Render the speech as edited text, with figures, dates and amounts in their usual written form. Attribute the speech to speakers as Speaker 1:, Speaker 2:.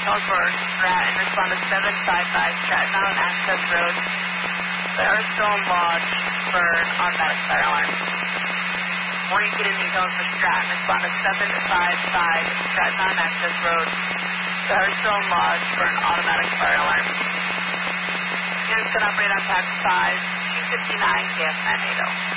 Speaker 1: code for Stratton, respond to 755 Stratton Island Access Road. There is still lodge for an automatic fire alarm. Morning, good evening, code for Stratton, respond to 755 Stratton Island Access Road. There is still lodge for an automatic fire alarm. Units can operate on tax 5, 259 KF 980.